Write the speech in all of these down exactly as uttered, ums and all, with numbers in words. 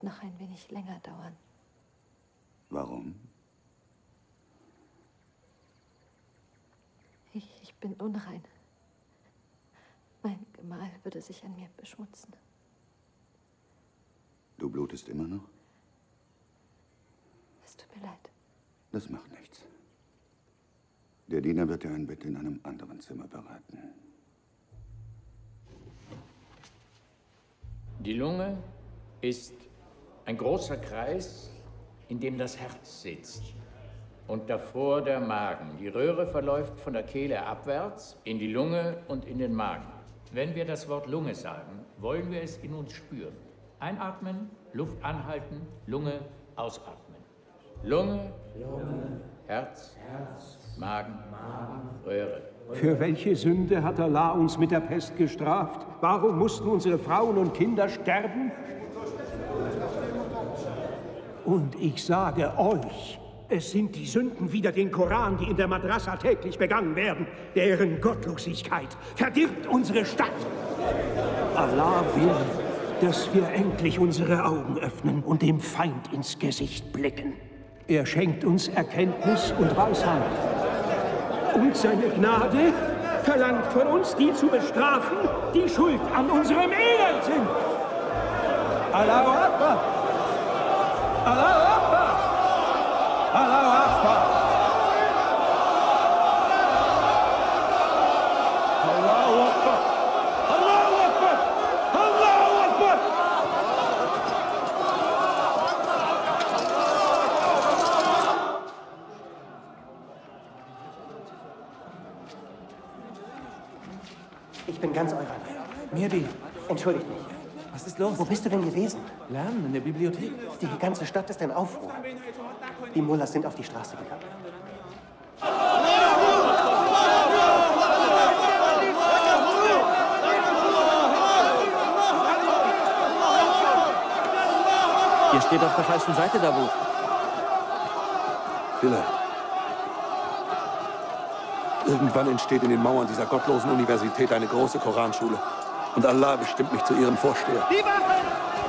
noch ein wenig länger dauern. Warum? Ich, ich bin unrein. Mein Gemahl würde sich an mir beschmutzen. Du blutest immer noch? Es tut mir leid. Das macht nichts. Der Diener wird dir ein Bett in einem anderen Zimmer bereiten. Die Lunge ist ein großer Kreis, in dem das Herz sitzt. Und davor der Magen. Die Röhre verläuft von der Kehle abwärts in die Lunge und in den Magen. Wenn wir das Wort Lunge sagen, wollen wir es in uns spüren. Einatmen, Luft anhalten, Lunge ausatmen. Lunge, Lunge. Herz, Herz. Magen, Magen, Röhre. Für welche Sünde hat Allah uns mit der Pest gestraft? Warum mussten unsere Frauen und Kinder sterben? Und ich sage euch, es sind die Sünden wider den Koran, die in der Madrasa täglich begangen werden. Deren Gottlosigkeit verdirbt unsere Stadt. Allah will, dass wir endlich unsere Augen öffnen und dem Feind ins Gesicht blicken. Er schenkt uns Erkenntnis und Weisheit. Und seine Gnade verlangt von uns, die zu bestrafen, die schuld an unserem Elend sind. Allahu Akbar! Allahu Akbar! Allahu Akbar! Allahu Akbar! Allahu Akbar! Allahu Akbar! Ich bin ganz eurer Meinung. Mirdi, Entschuldigt mich. was ist los? Wo bist du denn gewesen? Lernen in der Bibliothek. Die ganze Stadt ist in Aufruhr. Die Mullahs sind auf die Straße gegangen. Ihr steht auf der falschen Seite, Davut. Vielleicht. Irgendwann entsteht in den Mauern dieser gottlosen Universität eine große Koranschule. Und Allah bestimmt mich zu ihrem Vorsteher. Die Waffen!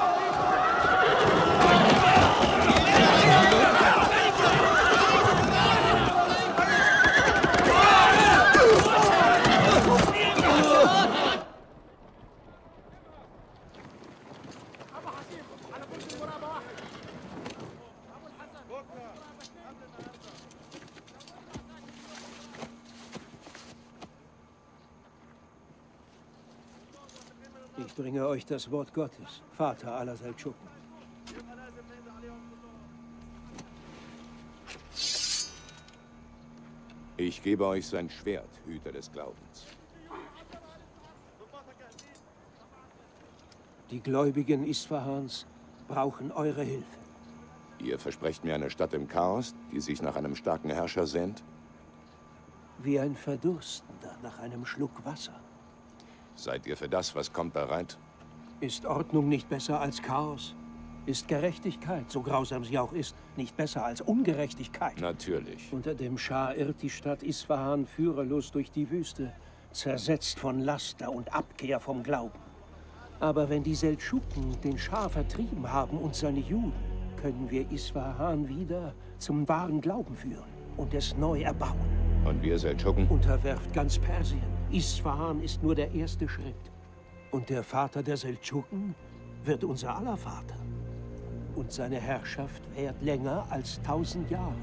Ich bringe euch das Wort Gottes, Vater aller Seldschuken. Ich gebe euch sein Schwert, Hüter des Glaubens. Die Gläubigen Isfahans brauchen eure Hilfe. Ihr versprecht mir eine Stadt im Chaos, die sich nach einem starken Herrscher sehnt? Wie ein Verdurstender nach einem Schluck Wasser. Seid ihr für das, was kommt, bereit? Ist Ordnung nicht besser als Chaos? Ist Gerechtigkeit, so grausam sie auch ist, nicht besser als Ungerechtigkeit? Natürlich. Unter dem Schah irrt die Stadt Isfahan führerlos durch die Wüste, zersetzt von Laster und Abkehr vom Glauben. Aber wenn die Seldschuken den Schah vertrieben haben und seine Juden, können wir Isfahan wieder zum wahren Glauben führen und es neu erbauen. Und wir Seldschuken? Unterwerft ganz Persien. Isfahan ist nur der erste Schritt. Und der Vater der Seldschuken wird unser aller Vater. Und seine Herrschaft währt länger als tausend Jahre.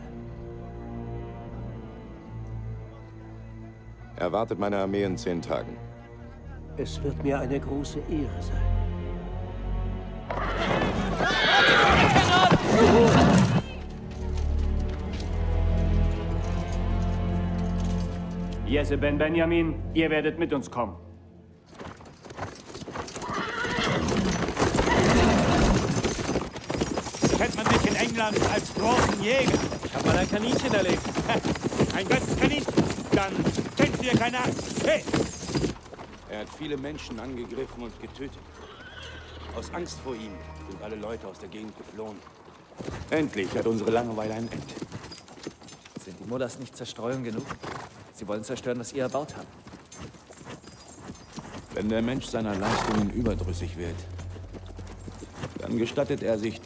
Erwartet meine Armee in zehn Tagen. Es wird mir eine große Ehre sein. Jesse Ben Benjamin, ihr werdet mit uns kommen. Kennt man sich in England als großen Jäger? Ich hab mal ein Kaninchen erlegt. Ein Götzkaninchen? Dann kennst du ja keine Angst. Hey! Er hat viele Menschen angegriffen und getötet. Aus Angst vor ihm sind alle Leute aus der Gegend geflohen. Endlich hat unsere Langeweile ein Ende. Sind die Mullahs nicht Zerstreuung genug? Sie wollen zerstören, was ihr erbaut habt. Wenn der Mensch seiner Leistungen überdrüssig wird, dann gestattet er sich